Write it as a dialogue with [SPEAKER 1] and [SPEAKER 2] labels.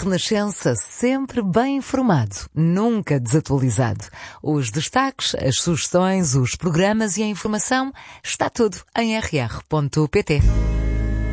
[SPEAKER 1] Renascença, sempre bem informado, nunca desatualizado. Os destaques, as sugestões, os programas e a informação, está tudo em rr.pt.